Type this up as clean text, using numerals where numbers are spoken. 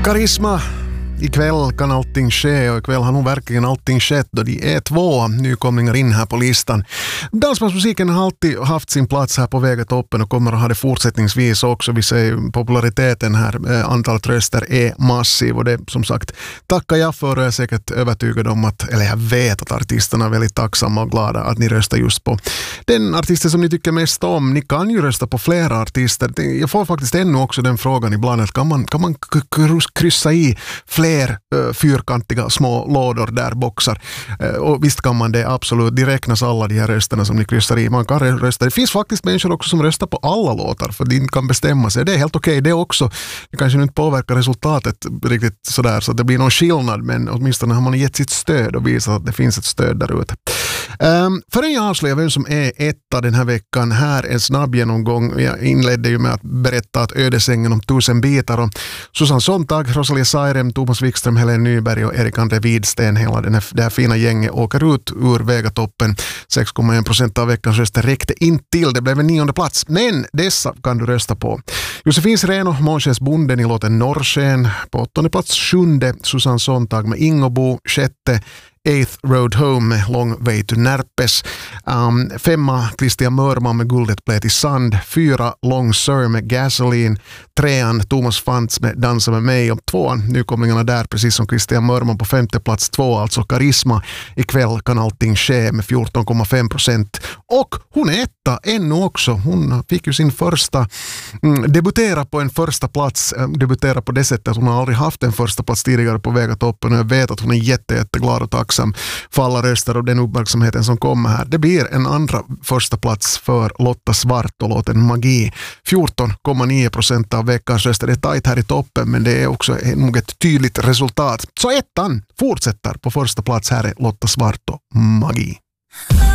Karisma. Ikväll kan allting ske och ikväll har nog verkligen allting skett då de är 2 nykomlingar in här på listan. Dansbandsmusiken har alltid haft sin plats här på vägen toppen och kommer att ha det fortsättningsvis också. Vi ser populariteten här, antalet röster är massiv och det som sagt tackar jag för och jag är säkert övertygad om att, eller jag vet att artisterna är väldigt tacksamma och glada att ni röstar just på den artisten som ni tycker mest om. Ni kan ju rösta på flera artister. Jag får faktiskt ännu också den frågan ibland att kan man kryssa i fler fyrkantiga små lådor där boxar. Och visst kan man det, absolut. Det räknas alla de här rösterna som ni kryssar i. Man kan rösta. Det finns faktiskt människor också som röstar på alla låtar för de kan bestämma sig. Det är helt okej. Det också. Det kanske inte påverkar resultatet riktigt sådär så att det blir någon skillnad, men åtminstone har man gett sitt stöd och visat att det finns ett stöd där ute. Förrän jag avslöjar vem som är etta den här veckan, här en snabb genomgång. Jag inledde ju med att berätta att ödesängen om 1000 bitar och Susanne Sontag, Rosalia Sairem, Thomas Wikström, Helen Nyberg och Erik André Widsten, hela det här fina gänget åker ut ur vägatoppen. 6,1% av veckans röster räckte in till. Det blev en 9:e plats. Men dessa kan du rösta på. Josefin Sireno, Månskärs bonden i låten Norrsken. På 8:e plats 7:e Susanne Sontag med Ingobo. 6:e 8th Road Home med Long Way to Närpes. 5:a Christian Mörman med Guldet blät i sand. 4 Long Sir med Gasoline. 3:an Thomas Fantz med Dansa med mig. Och 2:an nykomlingarna där precis som Christian Mörman på 5:e plats 2, alltså Karisma. Ikväll kan allting ske med 14,5%. Och hon är etta ännu också. Hon fick ju sin första debutera på en första plats. Debutera på det sättet att hon har aldrig haft en första plats tidigare på vägatoppen och jag vet att hon är jätteglad och tacksam för alla röster och den uppmärksamheten som kommer här. Det blir en andra första plats för Lotta Svart och låten Magi. 14,9% av veckans röster. Det är tajt här i toppen men det är också nog ett tydligt resultat. Så ettan fortsätter på första plats. Här är Lotta Svart och Magi.